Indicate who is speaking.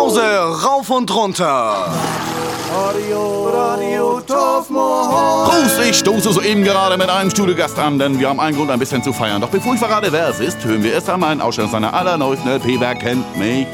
Speaker 1: Hause rauf und runter.
Speaker 2: Radio Top Moor.
Speaker 3: Prost, ich stoße soeben gerade mit einem Studiogast an, denn wir haben einen Grund, ein bisschen zu feiern. Doch bevor ich verrate, wer es ist, hören wir erst einmal einen Ausschnitt seiner allerneuesten LP. Wer kennt mich?